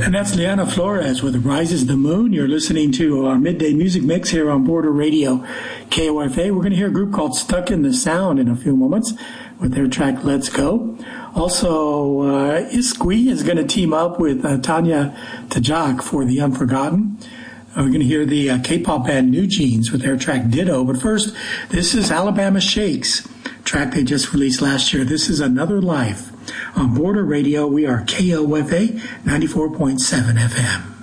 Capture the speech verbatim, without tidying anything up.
And that's Liana Flores with Rises the Moon. You're listening to our midday music mix here on Border Radio K O F A. We're going to hear a group called Stuck in the Sound in a few moments with their track Let's Go. Also, uh, Isqui is going to team up with uh, Tanya Tajak for The Unforgotten. Uh, we're going to hear the uh, K-pop band New Jeans with their track Ditto. But first, this is Alabama Shakes, track they just released last year. This is Another Life. On Border Radio, we are K O F A ninety-four point seven F M.